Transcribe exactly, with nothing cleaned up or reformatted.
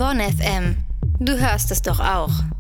Bonn F M. Du hörst es doch auch.